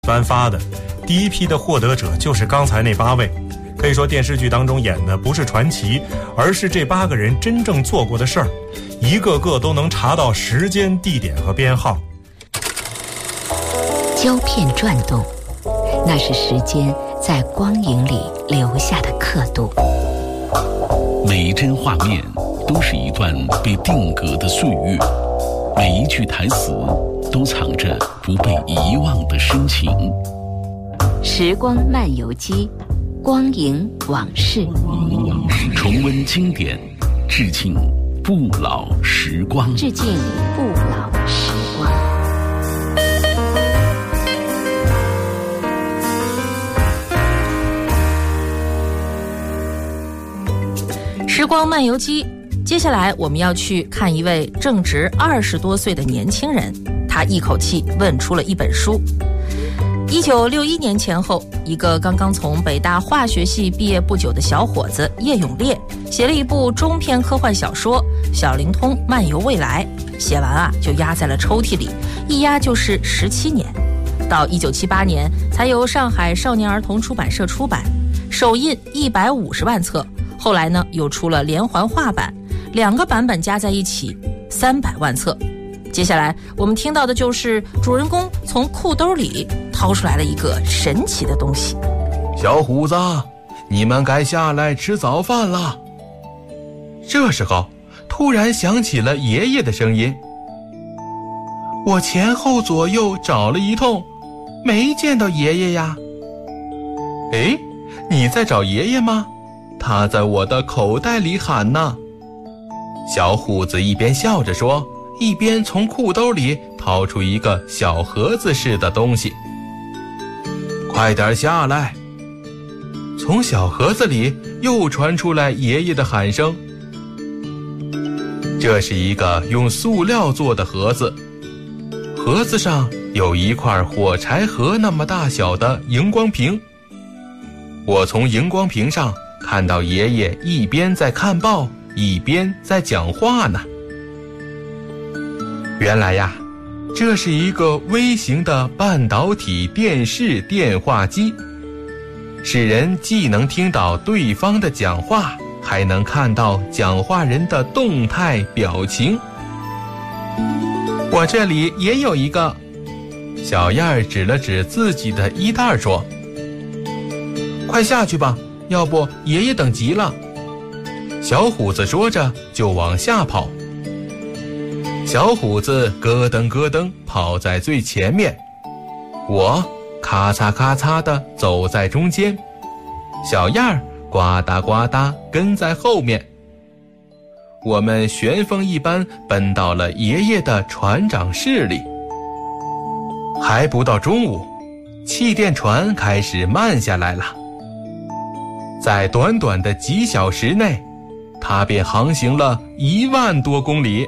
颁发的，第一批的获得者就是刚才那8位。可以说电视剧当中演的不是传奇，而是这8个人真正做过的事儿，一个个都能查到时间、地点和编号。 胶片转动，那是时间在光影里留下的刻度。 每一帧画面都是一段被定格的岁月，每一句台词都藏着不被遗忘的深情。 时光漫游记，光影往事， 重温经典，致敬不老时光。 致敬不老时光。 时光漫游记，接下来我们要去看一位正值20多岁的年轻人，他一口气问出了一本书。1961年前后，一个刚刚从北大化学系毕业不久的小伙子叶永烈写了一部中篇科幻小说《小灵通漫游未来》，写完就压在了抽屉里，一压就是17年。到1978年才由上海少年儿童出版社出版，首印150万册，后来呢又出了连环画版，2个版本加在一起300万册。接下来我们听到的就是主人公从裤兜里掏出来了一个神奇的东西。 小虎子，你们该下来吃早饭了。这时候突然响起了爷爷的声音。我前后左右找了一通，没见到爷爷呀。哎，你在找爷爷吗？他在我的口袋里喊呢。小虎子一边笑着说，一边从裤兜里掏出一个小盒子似的东西。快点下来！从小盒子里又传出来爷爷的喊声。这是一个用塑料做的盒子，盒子上有一块火柴盒那么大小的荧光屏。我从荧光屏上看到爷爷一边在看报，一边在讲话呢。原来呀，这是一个微型的半导体电视电话机，使人既能听到对方的讲话，还能看到讲话人的动态表情。我这里也有一个。小燕儿指了指自己的衣袋说，快下去吧，要不爷爷等急了。小虎子说着就往下跑。小虎子咯噔咯噔跑在最前面，我咔嚓咔嚓地走在中间，小燕儿呱嗒呱嗒跟在后面。我们旋风一般奔到了爷爷的船长室里。还不到中午，气垫船开始慢下来了。在短短的几小时内，它便航行了1万多公里。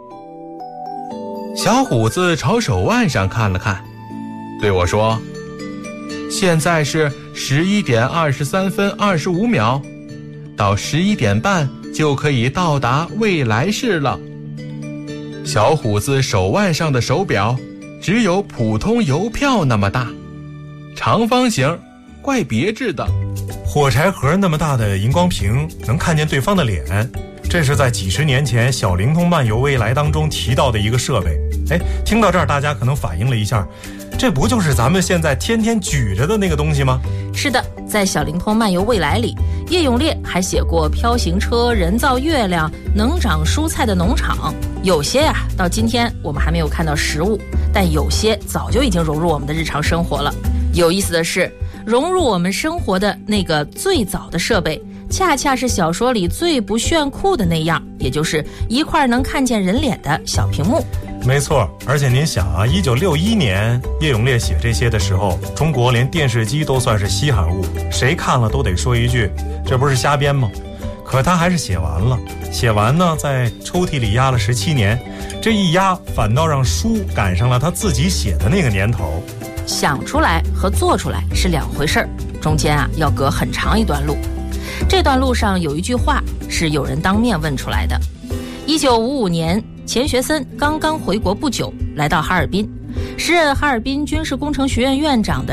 小虎子朝手腕上看了看，对我说，现在是11点23分25秒，到11点半就可以到达未来市了。小虎子手腕上的手表只有普通邮票那么大，长方形，怪别致的。 火柴盒那么大的荧光屏能看见对方的脸，这是在几十年前《小灵通漫游未来》当中提到的一个设备。听到这儿大家可能反应了一下，这不就是咱们现在天天举着的那个东西吗？ 是的，在《小灵通漫游未来》里，叶永烈还写过飘行车、人造月亮、能长蔬菜的农场。有些到今天我们还没有看到实物，但有些早就已经融入我们的日常生活了。有意思的是，融入我们生活的那个最早的设备，恰恰是小说里最不炫酷的那样，也就是一块能看见人脸的小屏幕。 没错，而且您想1961年叶永烈写这些的时候，中国连电视机都算是稀罕物，谁看了都得说一句，这不是瞎编吗？可他还是写完了，写完呢，在抽屉里压了17年，这一压反倒让书赶上了他自己写的那个年头。 想出来和做出来是两回事儿，中间要隔很长一段路。这段路上有一句话是有人当面问出来的。1955年，钱学森刚刚回国不久，来到哈尔滨， 时任哈尔滨军事工程学院院长的